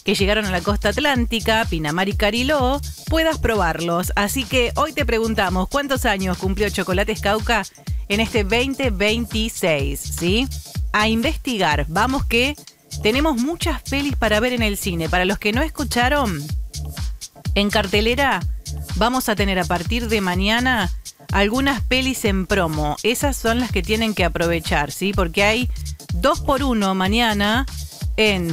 que llegaron a la costa atlántica, Pinamar y Cariló, puedas probarlos. Así que hoy te preguntamos, ¿cuántos años cumplió Chocolates Cauca en este 2026? ¿Sí? A investigar. Vamos que tenemos muchas pelis para ver en el cine. Para los que no escucharon, en cartelera vamos a tener a partir de mañana algunas pelis en promo. Esas son las que tienen que aprovechar, ¿sí? Porque hay 2x1 mañana en